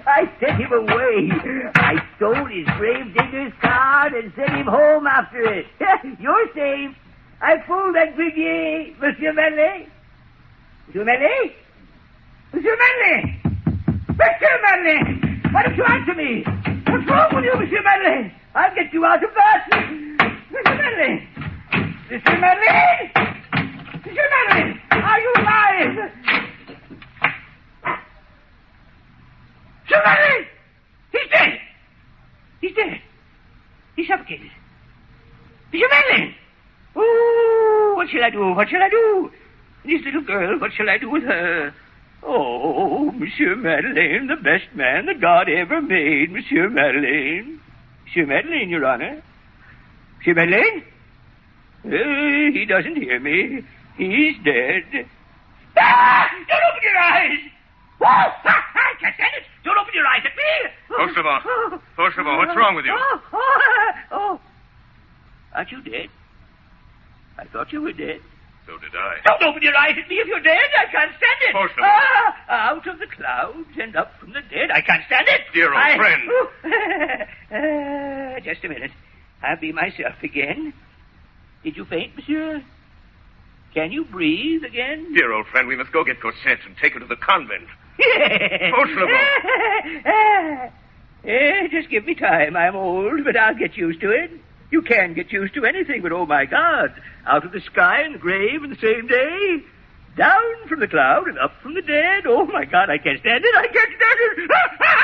I sent him away. I stole his gravedigger's card and sent him home after it. You're safe. I fooled that Grenier, Monsieur Manley. Monsieur Manley? Monsieur Manley! Monsieur Manley! Why don't you answer me? What's wrong with you, Monsieur Manley? I'll get you out of that. Monsieur Manley! Monsieur Manley! Monsieur Manley! Are you alive? Monsieur Manley! He's dead! He's dead. He's suffocated. Monsieur Manley! Oh, what shall I do? What shall I do? This little girl, what shall I do with her? Oh, Monsieur Madeleine, the best man that God ever made, Monsieur Madeleine. Monsieur Madeleine, Your Honor. Monsieur Madeleine? He doesn't hear me. He's dead. Ah! Don't open your eyes! Whoa! I can't stand it! Don't open your eyes at me! Fauchelevent, what's wrong with you? Aren't you dead? I thought you were dead. So did I. Don't open your eyes at me if you're dead. I can't stand it. Fauchelevent. Out of the clouds and up from the dead. I can't stand it. Dear old friend. Just a minute. I'll be myself again. Did you faint, monsieur? Can you breathe again? Dear old friend, we must go get Cosette and take her to the convent. Fauchelevent. Just give me time. I'm old, but I'll get used to it. You can get used to anything, but oh, my God. Out of the sky and the grave in the same day. Down from the cloud and up from the dead. Oh, my God, I can't stand it. I can't stand it.